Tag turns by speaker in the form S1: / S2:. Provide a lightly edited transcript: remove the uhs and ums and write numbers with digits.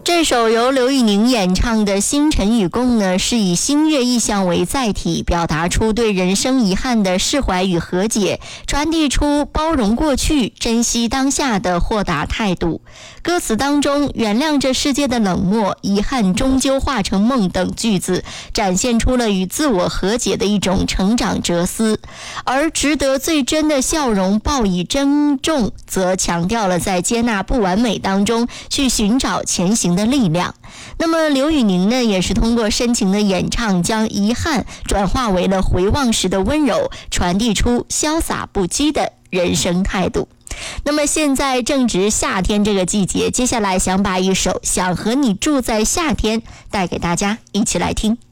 S1: 这首由刘宇宁演唱的《星辰与共》呢，是以星月意象为载体，表达出对人生遗憾的释怀与和解，传递出包容过去、珍惜当下的豁达态度。歌词当中“原谅这世界的冷漠，遗憾终究化成梦”等句子，展现出了与自我和解的一种成长哲思。而值得最真的笑容报以珍重，则强调了在接纳不完美当中去寻找前行的力量。那么刘宇宁呢，也是通过深情的演唱，将遗憾转化为了回望时的温柔，传递出潇洒不羁的人生态度。那么现在正值夏天这个季节，接下来想把一首《想和你住在夏天》带给大家，一起来听。